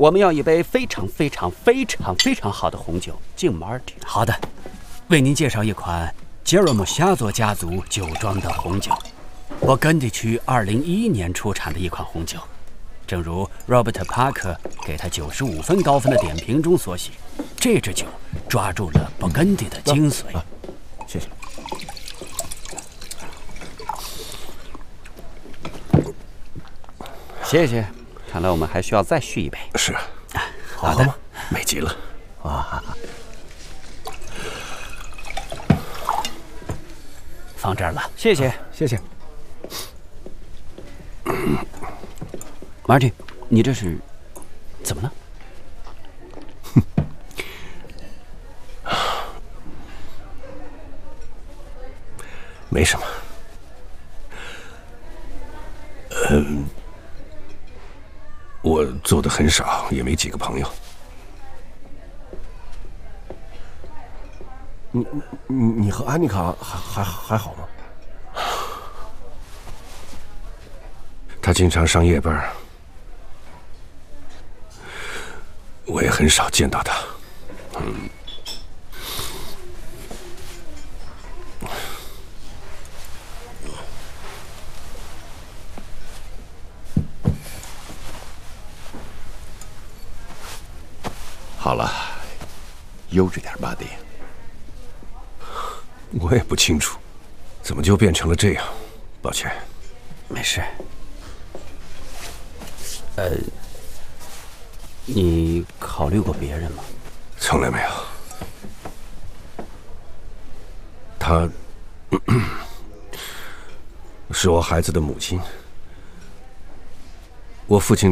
我们要一杯非常好的红酒，敬 Martin。 好的，为您介绍一款杰罗姆夏佐家族酒庄的红酒，勃艮第区2011年出产的一款红酒。正如 Robert Parker 给他95分高分的点评中所写，这支酒抓住了勃艮第的精髓。 谢谢。 谢谢，看来我们还需要再续一杯。 是， 好的， 美极了。 哇，放这儿了， 谢谢， 谢谢。 Martin， 你这是怎么了？ 没什么。我做的很少，也没几个朋友。你和安妮卡还好吗？她经常上夜班，我也很少见到她。 好了，悠着点吧，爹。 我也不清楚，怎么就变成了这样？抱歉。 没事。你考虑过别人吗？ 从来没有。她是我孩子的母亲，我父亲